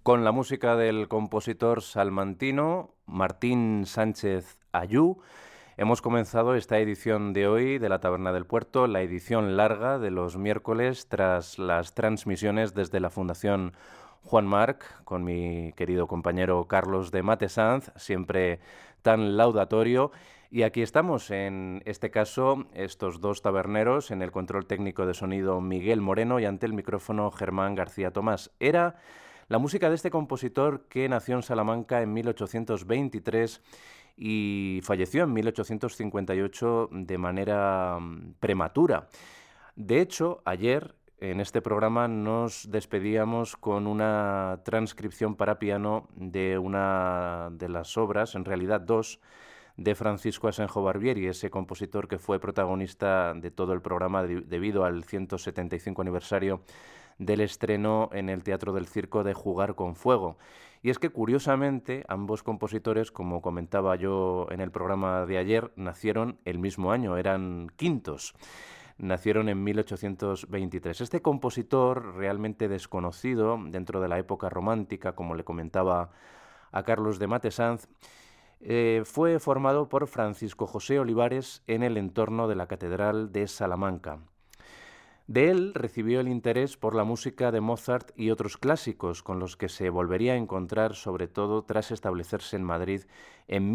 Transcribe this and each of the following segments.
Con la música del compositor salmantino Martín Sánchez Ayú, hemos comenzado esta edición de hoy de la Taberna del Puerto, la edición larga de los miércoles tras las transmisiones desde la Fundación Juan Marc, con mi querido compañero Carlos de Matesanz, siempre tan laudatorio. Y aquí estamos, en este caso, estos dos taberneros, en el control técnico de sonido Miguel Moreno y ante el micrófono Germán García Tomás. Era la música de este compositor que nació en Salamanca en 1823 y falleció en 1858 de manera prematura. De hecho, ayer en este programa nos despedíamos con una transcripción para piano de una de las obras, en realidad dos, de Francisco Asenjo Barbieri, ese compositor que fue protagonista de todo el programa debido al 175 aniversario del estreno en el Teatro del Circo de Jugar con Fuego. Y es que, curiosamente, ambos compositores, como comentaba yo en el programa de ayer, nacieron el mismo año, eran quintos. Nacieron en 1823. Este compositor, realmente desconocido dentro de la época romántica, como le comentaba a Carlos de Matesanz, fue formado por Francisco José Olivares en el entorno de la Catedral de Salamanca. De él recibió el interés por la música de Mozart y otros clásicos, con los que se volvería a encontrar sobre todo tras establecerse en Madrid en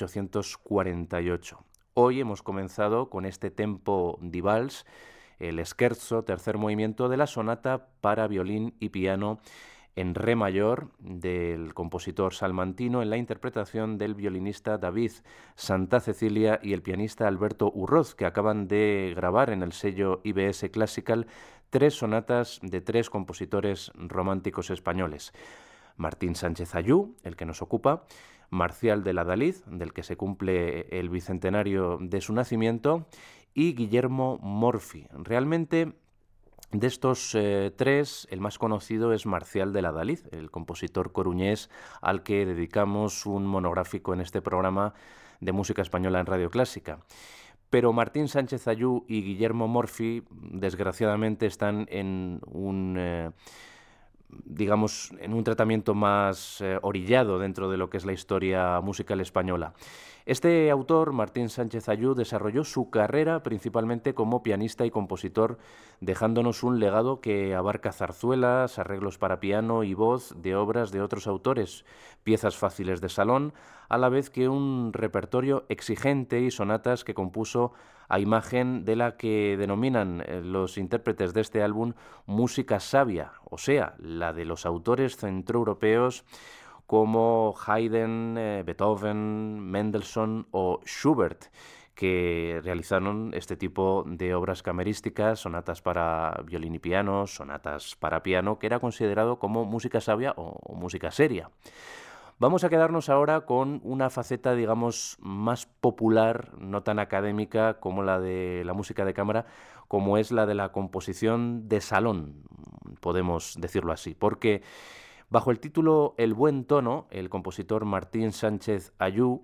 1848. Hoy hemos comenzado con este tempo di vals, el scherzo, tercer movimiento de la sonata para violín y piano en re mayor del compositor salmantino en la interpretación del violinista David Santa Cecilia y el pianista Alberto Urroz, que acaban de grabar en el sello IBS Classical tres sonatas de tres compositores románticos españoles. Martín Sánchez Ayú, el que nos ocupa, Marcial de la Dalid, del que se cumple el bicentenario de su nacimiento, y Guillermo Morfi. Realmente, de estos tres, el más conocido es Marcial de la Dalid, el compositor coruñés al que dedicamos un monográfico en este programa de música española en Radio Clásica. Pero Martín Sánchez Ayú y Guillermo Morfi, desgraciadamente, están en un digamos, en un tratamiento más orillado dentro de lo que es la historia musical española. Este autor, Martín Sánchez Ayú, desarrolló su carrera principalmente como pianista y compositor, dejándonos un legado que abarca zarzuelas, arreglos para piano y voz de obras de otros autores, piezas fáciles de salón, a la vez que un repertorio exigente y sonatas que compuso a imagen de la que denominan los intérpretes de este álbum música sabia, o sea, la de los autores centroeuropeos como Haydn, Beethoven, Mendelssohn o Schubert, que realizaron este tipo de obras camerísticas, sonatas para violín y piano, sonatas para piano, que era considerado como música sabia o música seria. Vamos a quedarnos ahora con una faceta, digamos, más popular, no tan académica como la de la música de cámara, como es la de la composición de salón, podemos decirlo así, porque bajo el título El buen tono, el compositor Martín Sánchez Ayú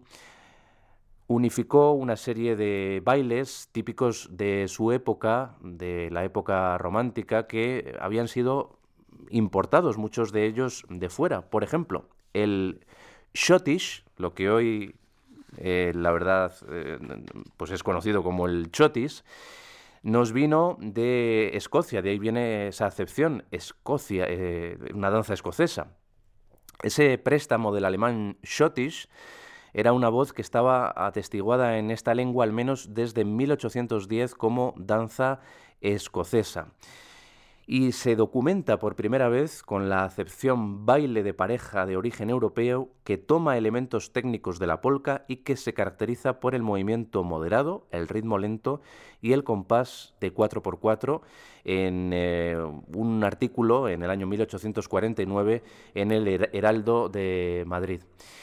unificó una serie de bailes típicos de su época, de la época romántica, que habían sido importados, muchos de ellos de fuera. Por ejemplo, el schottisch, lo que hoy, la verdad, pues es conocido como el chotis, nos vino de Escocia, de ahí viene esa acepción, Escocia, una danza escocesa. Ese préstamo del alemán schottisch era una voz que estaba atestiguada en esta lengua al menos desde 1810 como danza escocesa. Y se documenta por primera vez con la acepción baile de pareja de origen europeo que toma elementos técnicos de la polka y que se caracteriza por el movimiento moderado, el ritmo lento y el compás de 4x4 en un artículo en el año 1849 en el Heraldo de Madrid.